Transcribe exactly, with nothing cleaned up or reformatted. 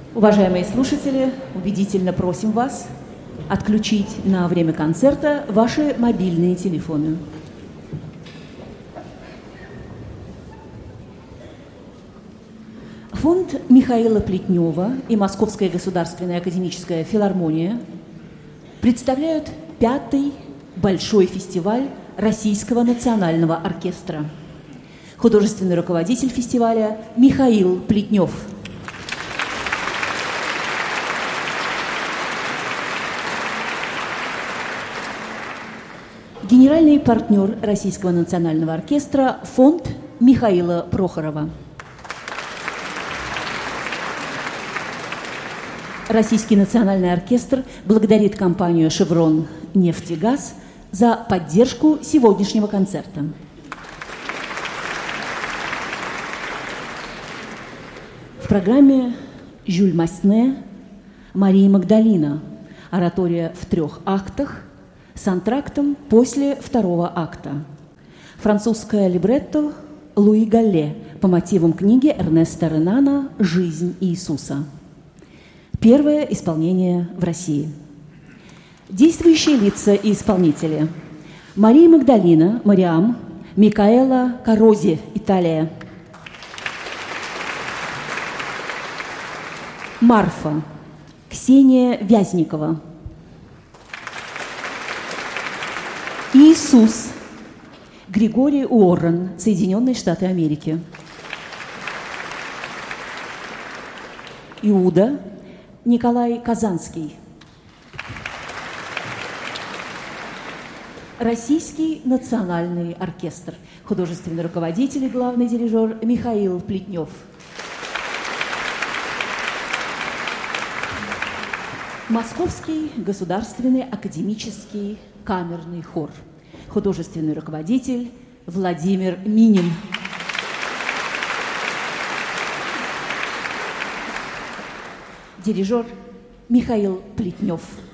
Уважаемые слушатели, убедительно просим вас отключить на время концерта ваши мобильные телефоны. Фонд Михаила Плетнева и Московская государственная академическая филармония представляют пятый большой фестиваль Российского национального оркестра. Художественный руководитель фестиваля Михаил Плетнев. Генеральный партнер Российского национального оркестра фонд Михаила Прохорова. Российский национальный оркестр благодарит компанию «Шеврон Нефтегаз» за поддержку сегодняшнего концерта. В программе Жюль Масне, Мария Магдалина, оратория в трех актах с антрактом после второго акта. Французское либретто Луи Галле по мотивам книги Эрнеста Ренана «Жизнь Иисуса». Первое исполнение в России. Действующие лица и исполнители: Мария Магдалина, Мариам, Микаэла Карози, Италия. Марфа, Ксения Вязникова. Иисус, Григорий Уоррен, Соединенные Штаты Америки. Иуда, Николай Казанский. Российский национальный оркестр. Художественный руководитель и главный дирижер Михаил Плетнев. Московский государственный академический камерный хор. Художественный руководитель Владимир Минин. Дирижер Михаил Плетнев.